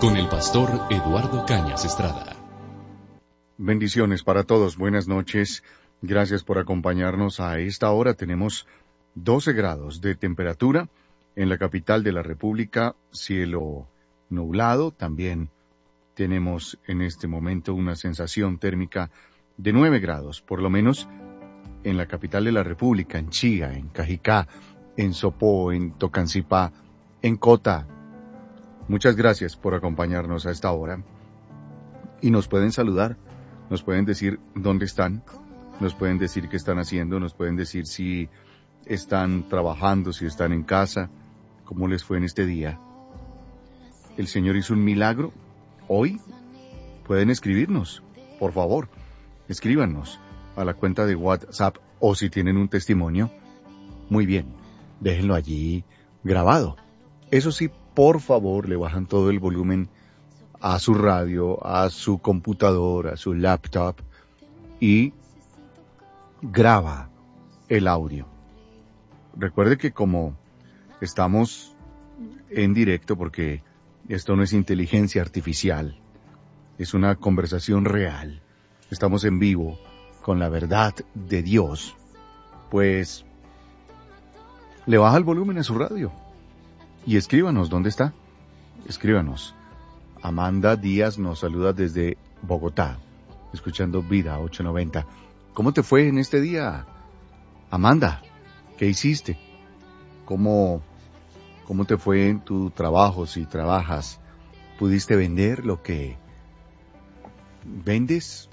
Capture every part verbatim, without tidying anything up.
con el pastor Eduardo Cañas Estrada. Bendiciones para todos, buenas noches. Gracias por acompañarnos a esta hora. Tenemos doce grados de temperatura en la capital de la República, cielo nublado. También tenemos en este momento una sensación térmica de nueve grados, por lo menos en la capital de la República, en Chía, en Cajicá, en Sopó, en Tocancipá, en Cota. Muchas gracias por acompañarnos a esta hora. Y nos pueden saludar, nos pueden decir dónde están, nos pueden decir qué están haciendo, nos pueden decir si están trabajando, si están en casa, cómo les fue en este día. El Señor hizo un milagro hoy. Pueden escribirnos, por favor, escríbanos a la cuenta de WhatsApp, o si tienen un testimonio, muy bien, déjenlo allí grabado. Eso sí, por favor, le bajan todo el volumen a su radio, a su computador, a su laptop y graba el audio. Recuerde que como estamos en directo, porque esto no es inteligencia artificial, es una conversación real, estamos en vivo con la verdad de Dios, pues le baja el volumen a su radio y escríbanos, ¿dónde está? Escríbanos. Amanda Díaz nos saluda desde Bogotá, escuchando Vida ochocientos noventa. ¿Cómo te fue en este día, Amanda? ¿Qué hiciste? ¿Cómo, cómo te fue en tu trabajo, si trabajas? ¿Pudiste vender lo que vendes?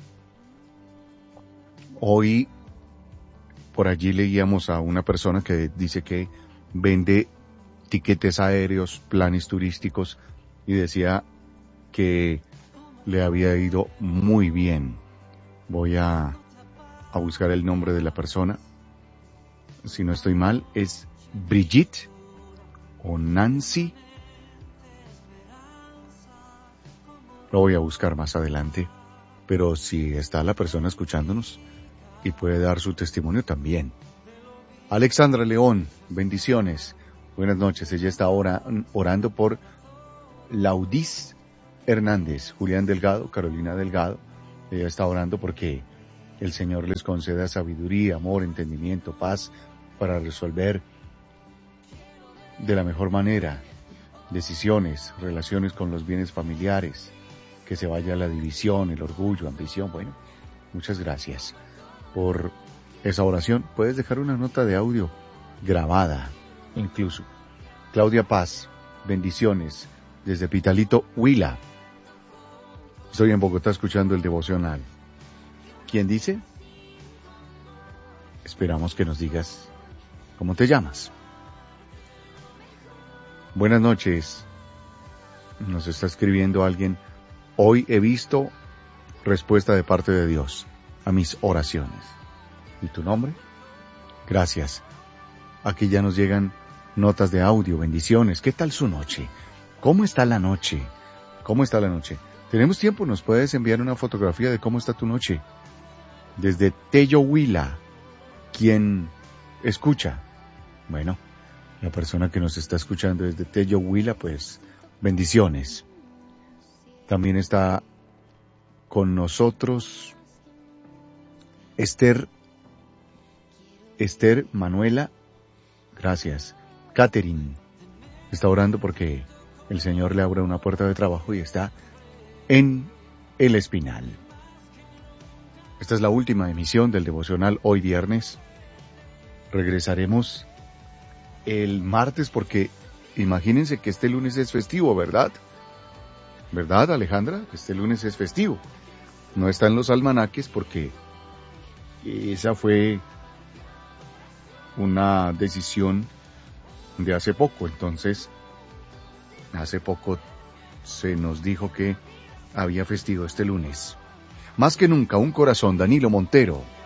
Hoy por allí leíamos a una persona que dice que vende tiquetes aéreos, planes turísticos, y decía que le había ido muy bien. Voy a, a buscar el nombre de la persona. Si no estoy mal, es Brigitte o Nancy. Lo voy a buscar más adelante. Pero si está la persona escuchándonos y puede dar su testimonio también. Alexandra León, bendiciones. Buenas noches. Ella está ahora orando por Laudis Hernández, Julián Delgado, Carolina Delgado. Ella está orando porque el Señor les conceda sabiduría, amor, entendimiento, paz para resolver de la mejor manera decisiones, relaciones con los bienes familiares, que se vaya la división, el orgullo, ambición. Bueno, muchas gracias por esa oración. Puedes dejar una nota de audio grabada, incluso. Claudia Paz, bendiciones desde Pitalito, Huila. Estoy en Bogotá escuchando el devocional. ¿Quién dice? Esperamos que nos digas cómo te llamas. Buenas noches. Nos está escribiendo alguien. Hoy he visto respuesta de parte de Dios a mis oraciones. ¿Y tu nombre? Gracias. Aquí ya nos llegan notas de audio, bendiciones. ¿Qué tal su noche? ¿Cómo está la noche? ¿Cómo está la noche? ¿Tenemos tiempo? ¿Nos puedes enviar una fotografía de cómo está tu noche? Desde Tello Huila, ¿quién escucha? Bueno, la persona que nos está escuchando desde Tello Huila, pues, bendiciones. También está con nosotros Esther, Esther Manuela, gracias. Catherine está orando porque el Señor le abra una puerta de trabajo y está en El Espinal. Esta es la última emisión del devocional hoy viernes. Regresaremos el martes porque imagínense que este lunes es festivo, ¿verdad? ¿Verdad, Alejandra? Este lunes es festivo. No está en los almanaques porque esa fue una decisión de hace poco. Entonces, hace poco se nos dijo que había festivo este lunes. Más que nunca, un corazón, Danilo Montero.